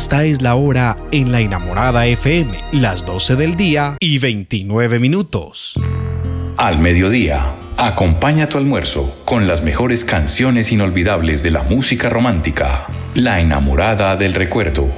Esta es la hora en La Enamorada FM, las 12 del día y 29 minutos. Al mediodía, acompaña tu almuerzo con las mejores canciones inolvidables de la música romántica. La Enamorada del Recuerdo.